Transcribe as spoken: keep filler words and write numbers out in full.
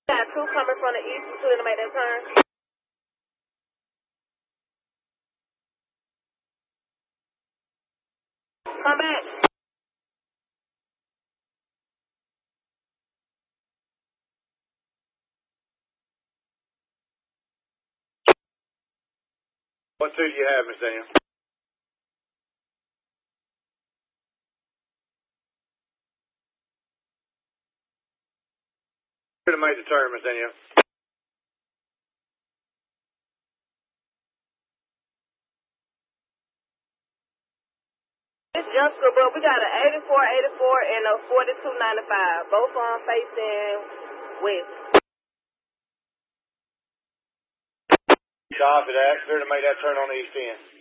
Got two coming from the east, two to make that turn. Come back. What two do you have, Miss Daniel? Could have made the turn, Miss Daniel. It's Jessica, but we got an eighty-four eighty-four and a forty-two ninety-five. Both on facing west. Copy that. Clear to make that turn on the east end.